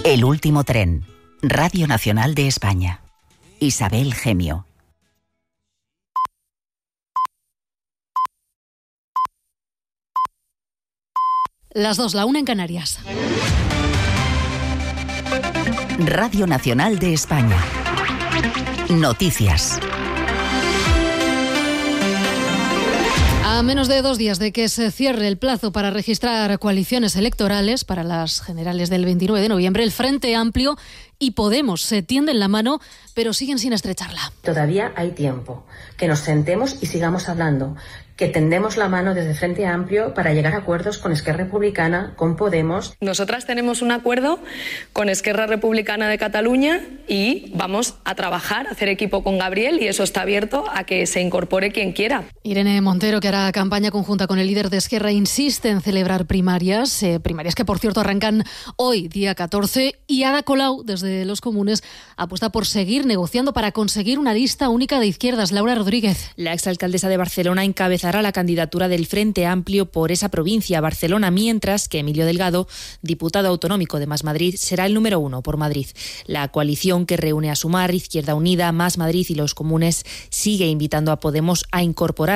El último tren. Radio Nacional de España. Isabel Gemio. Las 2, la 1 en Canarias. Radio Nacional de España. Noticias. A menos de 2 días de que se cierre el plazo para registrar coaliciones electorales para las generales del 29 de noviembre, el Frente Amplio y Podemos se tienden la mano, pero siguen sin estrecharla. Todavía hay tiempo. Que nos sentemos y sigamos hablando. Que tendemos la mano desde Frente Amplio para llegar a acuerdos con Esquerra Republicana, con Podemos. Nosotras tenemos un acuerdo con Esquerra Republicana de Cataluña y vamos a trabajar, a hacer equipo con Gabriel, y eso está abierto a que se incorpore quien quiera. Irene Montero, que hará campaña conjunta con el líder de Esquerra, insiste en celebrar primarias que por cierto arrancan hoy, día 14, y Ada Colau, desde Los Comunes, apuesta por seguir negociando para conseguir una lista única de izquierdas. Laura Rodríguez. La exalcaldesa de Barcelona encabezará la candidatura del Frente Amplio por esa provincia, Barcelona, mientras que Emilio Delgado, diputado autonómico de Más Madrid, será el número 1 por Madrid. La coalición que reúne a Sumar, Izquierda Unida, Más Madrid y Los Comunes sigue invitando a Podemos a incorporar